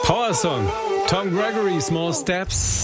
Power Song. Tom Gregory, Small Steps.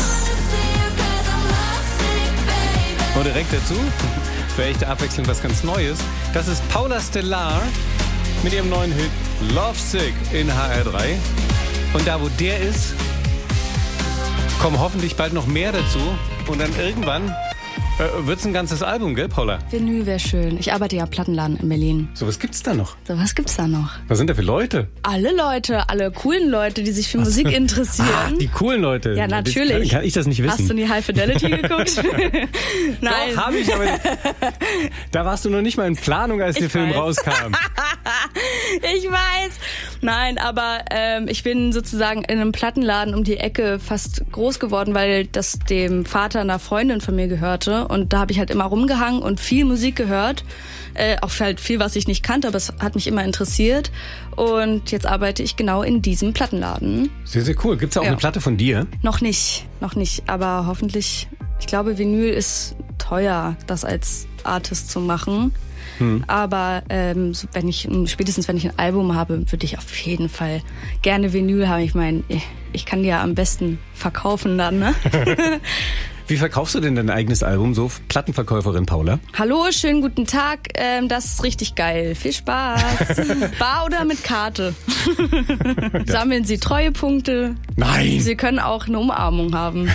Und direkt dazu, für echte Abwechslung was ganz Neues, das ist Paula Stellar mit ihrem neuen Hit Lovesick in HR3. Und da, wo der ist, kommen hoffentlich bald noch mehr dazu. Und dann irgendwann wird's ein ganzes Album, gell, Paula? Vinyl wäre schön. Ich arbeite ja im Plattenladen in Berlin. So, was gibt's da noch? Was sind da für Leute? Alle coolen Leute, die sich für Musik interessieren. Ah, die coolen Leute. Ja, natürlich. Kann ich das nicht wissen? Hast du nie High Fidelity geguckt? Nein. Doch, habe ich, aber da warst du noch nicht mal in Planung, als der Film rauskam. Ich weiß. Nein, aber ich bin sozusagen in einem Plattenladen um die Ecke fast groß geworden, weil das dem Vater einer Freundin von mir gehörte. Und da habe ich halt immer rumgehangen und viel Musik gehört. Auch halt viel, was ich nicht kannte, aber es hat mich immer interessiert. Und jetzt arbeite ich genau in diesem Plattenladen. Sehr, sehr cool. Gibt's da auch eine Platte von dir? Noch nicht. Aber hoffentlich. Ich glaube, Vinyl ist teuer, das als Artist zu machen. Aber spätestens wenn ich ein Album habe, würde ich auf jeden Fall gerne Vinyl haben. Ich meine, ich kann die ja am besten verkaufen dann, ne? Wie verkaufst du denn dein eigenes Album, so Plattenverkäuferin Paula? Hallo, schönen guten Tag. Das ist richtig geil. Viel Spaß. Bar oder mit Karte? Sammeln Sie Treuepunkte? Nein! Sie können auch eine Umarmung haben.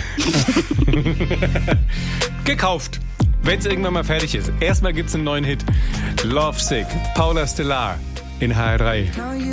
Gekauft! Wenn's irgendwann mal fertig ist. Erstmal gibt's einen neuen Hit. Lovesick, Paula Stellar in HR3.